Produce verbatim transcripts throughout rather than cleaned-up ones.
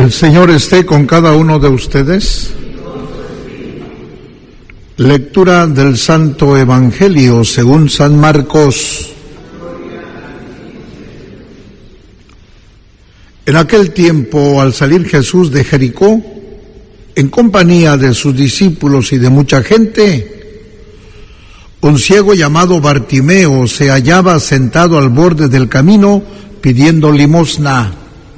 El Señor esté con cada uno de ustedes. Lectura del Santo Evangelio según San Marcos. En aquel tiempo, al salir Jesús de Jericó, en compañía de sus discípulos y de mucha gente, un ciego llamado Bartimeo se hallaba sentado al borde del camino pidiendo limosna.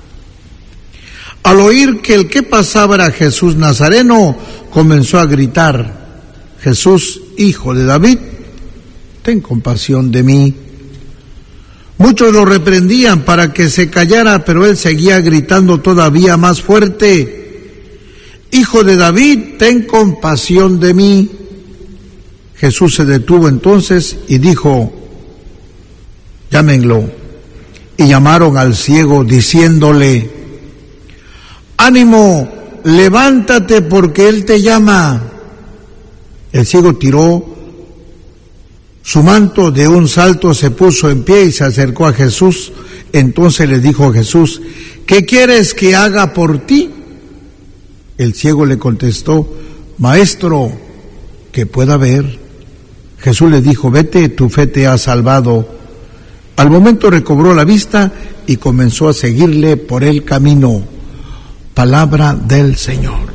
Al oír que el que pasaba era Jesús Nazareno, comenzó a gritar: Jesús, hijo de David, ten compasión de mí. Muchos lo reprendían para que se callara, pero él seguía gritando todavía más fuerte: Hijo de David, ten compasión de mí. Jesús se detuvo entonces y dijo: llámenlo. Y llamaron al ciego diciéndole: ánimo, levántate porque él te llama. El ciego tiró su manto de un salto, se puso en pie y se acercó a Jesús. Entonces le dijo Jesús: ¿qué quieres que haga por ti? El ciego le contestó: Maestro, que pueda ver. Jesús le dijo: vete, tu fe te ha salvado. Al momento recobró la vista y comenzó a seguirle por el camino. Palabra del Señor.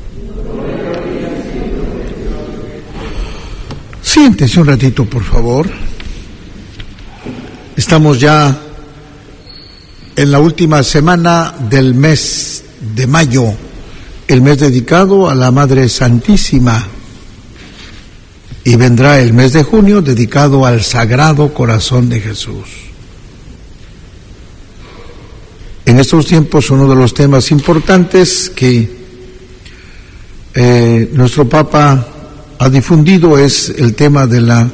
Siéntese un ratito, por favor. Estamos ya en la última semana del mes de mayo, el mes dedicado a la Madre Santísima, y vendrá el mes de junio dedicado al Sagrado Corazón de Jesús. En estos tiempos uno de los temas importantes que eh, nuestro Papa ha difundido es el tema de la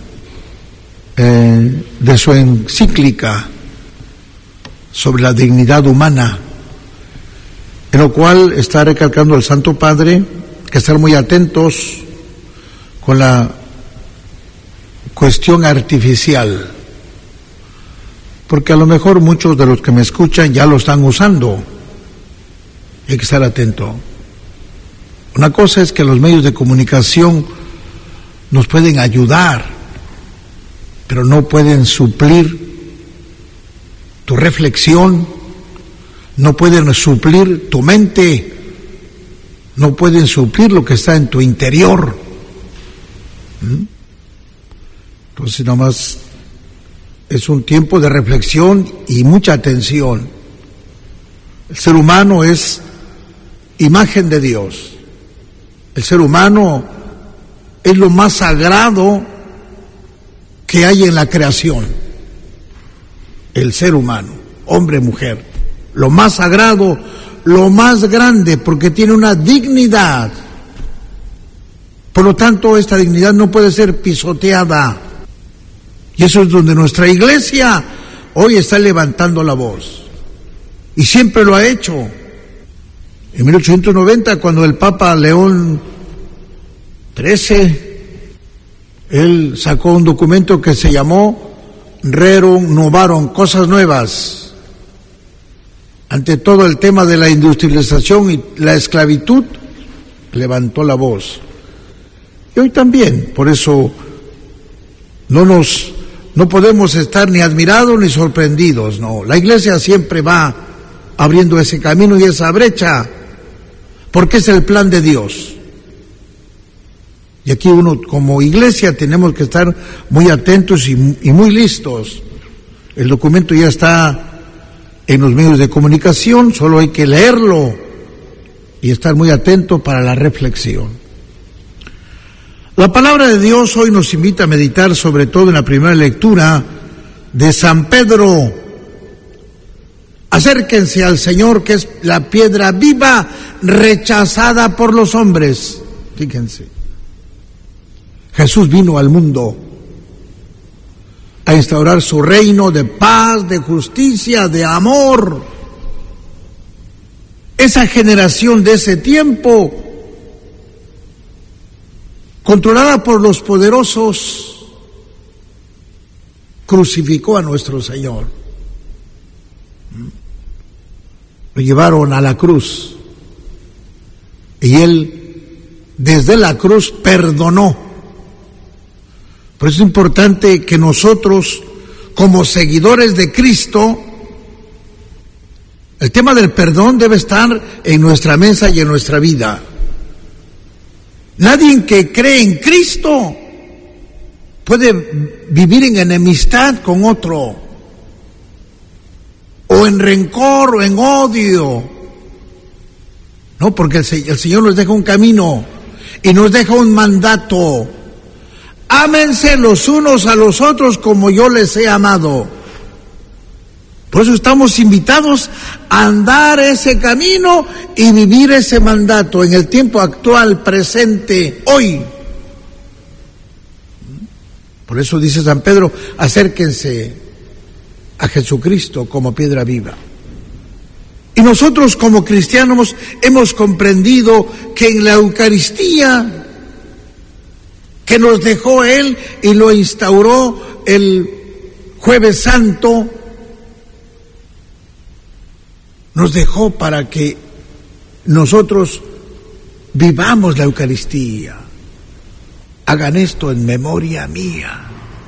eh, de su encíclica sobre la dignidad humana, en lo cual está recalcando el Santo Padre que estar muy atentos con la cuestión artificial, porque a lo mejor muchos de los que me escuchan ya lo están usando. Hay que estar atento. Una cosa es que los medios de comunicación nos pueden ayudar, pero no pueden suplir tu reflexión, no pueden suplir tu mente, no pueden suplir lo que está en tu interior. ¿Mm? Entonces, nada más es un tiempo de reflexión y mucha atención. El ser humano es imagen de Dios. El ser humano es lo más sagrado que hay en la creación. El ser humano, hombre, mujer, lo más sagrado, lo más grande, porque tiene una dignidad. Por lo tanto, esta dignidad no puede ser pisoteada. Y eso es donde nuestra iglesia hoy está levantando la voz. Y siempre lo ha hecho. En mil ochocientos noventa, cuando el Papa León trece, él sacó un documento que se llamó Rerum Novarum, cosas nuevas. Ante todo el tema de la industrialización y la esclavitud, levantó la voz. Y hoy también, por eso no nos, no podemos estar ni admirados ni sorprendidos, no. La iglesia siempre va abriendo ese camino y esa brecha, porque es el plan de Dios. Y aquí uno, como iglesia, tenemos que estar muy atentos y, y muy listos. El documento ya está en los medios de comunicación, solo hay que leerlo y estar muy atento para la reflexión. La palabra de Dios hoy nos invita a meditar sobre todo en la primera lectura de San Pedro. Acérquense al Señor, que es la piedra viva rechazada por los hombres. Fíjense, Jesús vino al mundo a instaurar su reino de paz, de justicia, de amor. Esa generación de ese tiempo, controlada por los poderosos, crucificó a nuestro Señor. lo llevaron a la cruz y él desde la cruz perdonó. Por eso es importante que nosotros, como seguidores de Cristo, el tema del perdón debe estar en nuestra mesa y en nuestra vida. Nadie que cree en Cristo puede vivir en enemistad con otro, o en rencor, o en odio. No, porque el, el Señor nos deja un camino y nos deja un mandato. Ámense los unos a los otros como yo les he amado. Por eso estamos invitados a andar ese camino y vivir ese mandato en el tiempo actual, presente, hoy. Por eso dice San Pedro, acérquense a Jesucristo como piedra viva. Y nosotros como cristianos hemos comprendido que en la Eucaristía que nos dejó Él y lo instauró el Jueves Santo, nos dejó para que nosotros vivamos la Eucaristía. Hagan esto en memoria mía.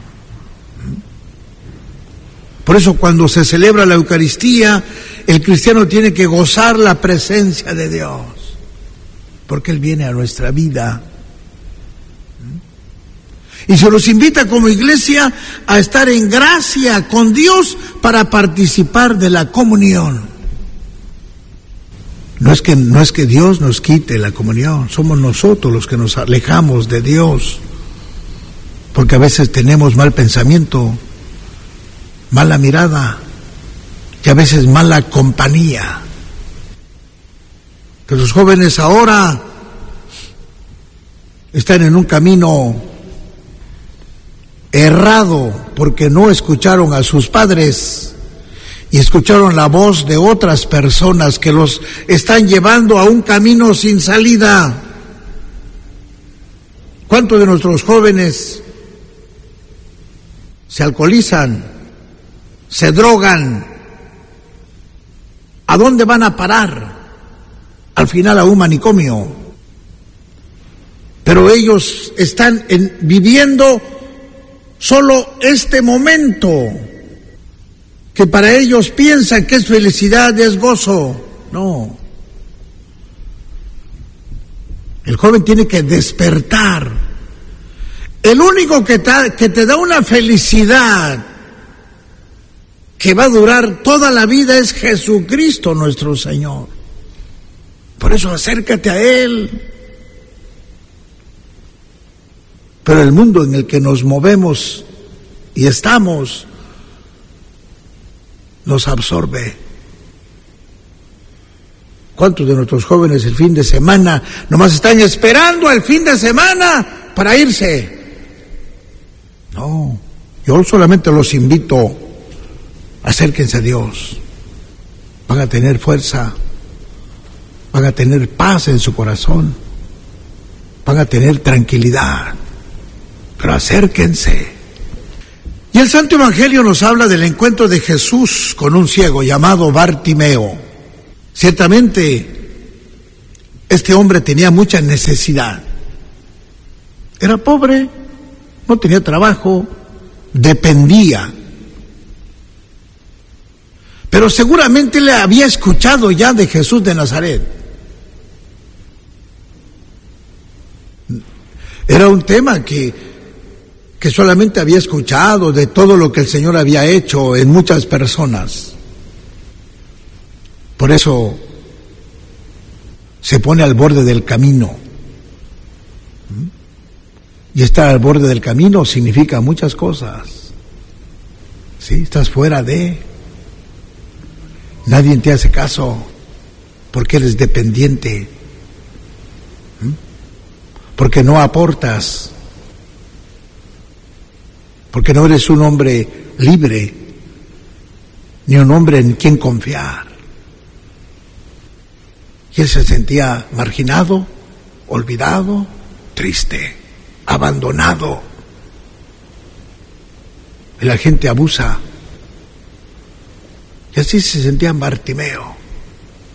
Por eso cuando se celebra la Eucaristía, el cristiano tiene que gozar la presencia de Dios, porque Él viene a nuestra vida. Y se nos invita como iglesia a estar en gracia con Dios para participar de la comunión. No es que, no es que Dios nos quite la comunión, somos nosotros los que nos alejamos de Dios, porque a veces tenemos mal pensamiento, mala mirada y a veces mala compañía. Que los jóvenes ahora están en un camino errado porque no escucharon a sus padres y escucharon la voz de otras personas que los están llevando a un camino sin salida. ¿Cuántos de nuestros jóvenes se alcoholizan, se drogan? ¿A dónde van a parar? Al final a un manicomio. Pero ellos están en, viviendo solo este momento, que para ellos piensan que es felicidad, es gozo. No. El joven tiene que despertar. El único que te, que te da una felicidad que va a durar toda la vida es Jesucristo nuestro Señor. Por eso acércate a Él. Pero el mundo en el que nos movemos y estamos nos absorbe. ¿Cuántos de nuestros jóvenes el fin de semana nomás están esperando el fin de semana para irse? No, yo solamente los invito, acérquense a Dios. Van a tener fuerza, van a tener paz en su corazón, van a tener tranquilidad. Pero acérquense. Y el Santo Evangelio nos habla del encuentro de Jesús con un ciego llamado Bartimeo. Ciertamente, este hombre tenía mucha necesidad. Era pobre, no tenía trabajo, dependía. Pero seguramente le había escuchado ya de Jesús de Nazaret. Era un tema que que solamente había escuchado de todo lo que el Señor había hecho en muchas personas. Por eso se pone al borde del camino. Y estar al borde del camino significa muchas cosas. ¿Sí? Estás fuera de... Nadie te hace caso porque eres dependiente. Porque no aportas. Porque no eres un hombre libre, ni un hombre en quien confiar. Y él se sentía marginado, olvidado, triste, abandonado. Y la gente abusa. Y así se sentía Bartimeo.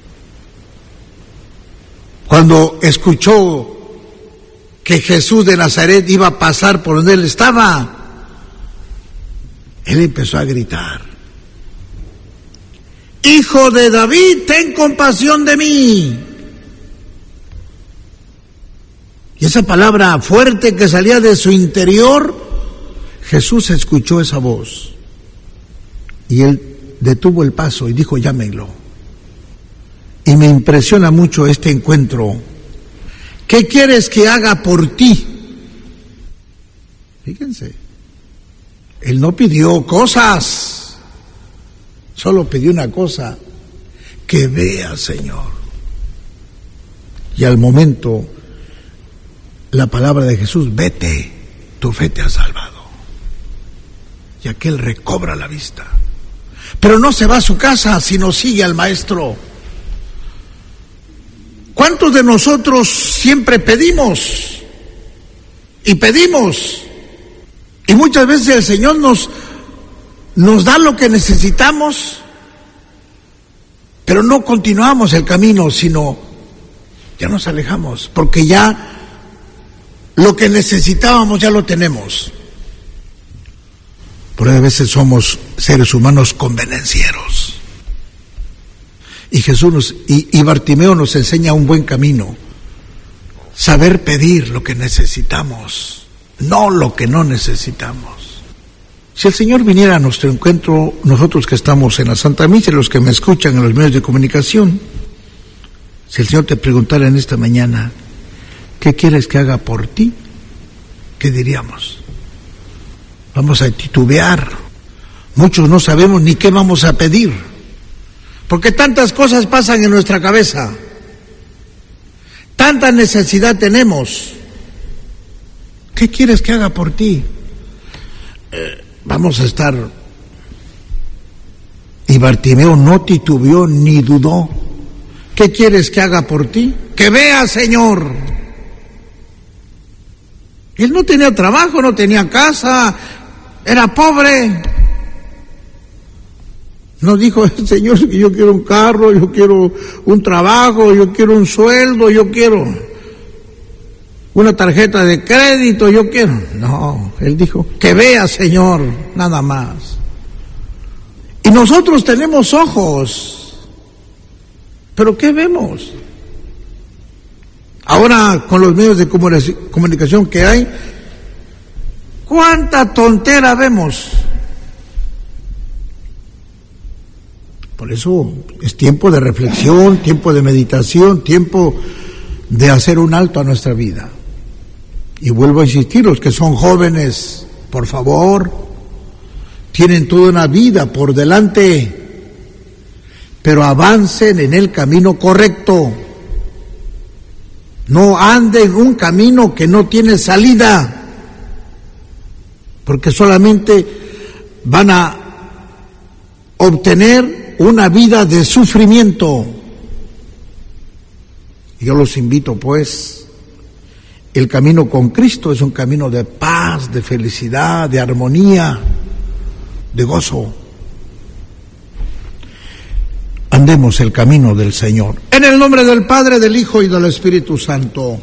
Cuando escuchó que Jesús de Nazaret iba a pasar por donde él estaba, él empezó a gritar: Hijo de David, ten compasión de mí. Y esa palabra fuerte que salía de su interior, Jesús escuchó esa voz y él detuvo el paso y dijo: llámenlo. Y me impresiona mucho este encuentro. ¿Qué quieres que haga por ti? Fíjense, él no pidió cosas, solo pidió una cosa: que vea, Señor. Y al momento, la palabra de Jesús: vete, tu fe te ha salvado. Y aquel recobra la vista. Pero no se va a su casa, sino sigue al Maestro. ¿Cuántos de nosotros siempre pedimos y pedimos? Y muchas veces el Señor nos, nos da lo que necesitamos, pero no continuamos el camino, sino ya nos alejamos, porque ya lo que necesitábamos ya lo tenemos. Por eso a veces somos seres humanos convenencieros. Y Jesús nos, y, y Bartimeo nos enseña un buen camino: saber pedir lo que necesitamos, no lo que no necesitamos. Si el Señor viniera a nuestro encuentro, nosotros que estamos en la Santa Misa, los que me escuchan en los medios de comunicación, si el Señor te preguntara en esta mañana: ¿qué quieres que haga por ti? ¿Qué diríamos? Vamos a titubear. Muchos no sabemos ni qué vamos a pedir, porque tantas cosas pasan en nuestra cabeza, tanta necesidad tenemos. ¿Qué quieres que haga por ti? Eh, vamos a estar... Y Bartimeo no titubeó ni dudó. ¿Qué quieres que haga por ti? Que vea, Señor. Él no tenía trabajo, no tenía casa, era pobre. No dijo: Señor, yo quiero un carro, yo quiero un trabajo, yo quiero un sueldo, yo quiero una tarjeta de crédito, yo quiero. No, él dijo: que vea, Señor, nada más. Y nosotros tenemos ojos, pero ¿qué vemos? Ahora, con los medios de comunicación que hay, ¿cuánta tontera vemos? Por eso es tiempo de reflexión, tiempo de meditación, tiempo de hacer un alto a nuestra vida. Y vuelvo a insistir, los que son jóvenes, por favor, tienen toda una vida por delante, pero avancen en el camino correcto. No anden en un camino que no tiene salida, porque solamente van a obtener una vida de sufrimiento. Yo los invito, pues, el camino con Cristo es un camino de paz, de felicidad, de armonía, de gozo. Andemos el camino del Señor. En el nombre del Padre, del Hijo y del Espíritu Santo.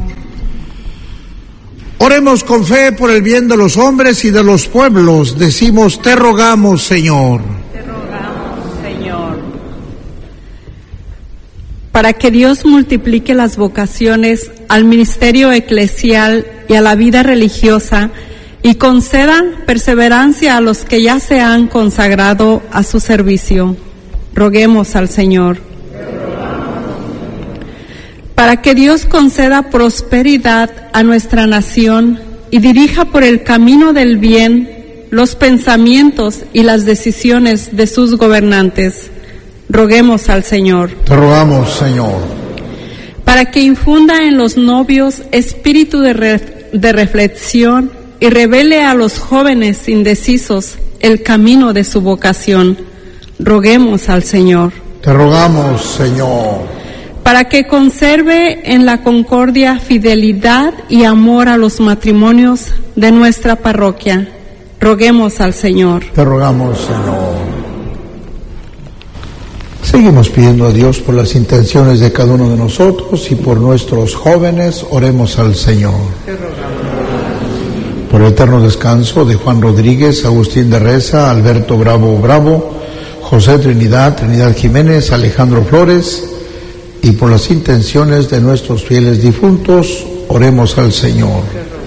Oremos con fe por el bien de los hombres y de los pueblos. Decimos: te rogamos, Señor. Te rogamos, Señor. Para que Dios multiplique las vocaciones al ministerio eclesial y a la vida religiosa y conceda perseverancia a los que ya se han consagrado a su servicio. Roguemos al Señor. Para que Dios conceda prosperidad a nuestra nación y dirija por el camino del bien los pensamientos y las decisiones de sus gobernantes. Roguemos al Señor. Te rogamos, Señor. Para que infunda en los novios espíritu de, re, de reflexión y revele a los jóvenes indecisos el camino de su vocación. Roguemos al Señor. Te rogamos, Señor. Para que conserve en la concordia fidelidad y amor a los matrimonios de nuestra parroquia. Roguemos al Señor. Te rogamos, Señor. Seguimos pidiendo a Dios por las intenciones de cada uno de nosotros y por nuestros jóvenes. Oremos al Señor. Por el eterno descanso de Juan Rodríguez, Agustín de Reza, Alberto Bravo Bravo, José Trinidad, Trinidad Jiménez, Alejandro Flores, y por las intenciones de nuestros fieles difuntos, oremos al Señor.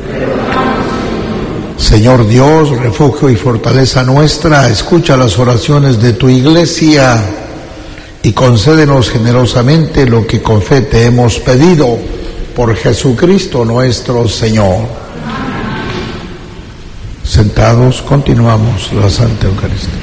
Señor Dios, refugio y fortaleza nuestra, escucha las oraciones de tu iglesia y concédenos generosamente lo que con fe te hemos pedido, por Jesucristo nuestro Señor. Sentados, continuamos la Santa Eucaristía.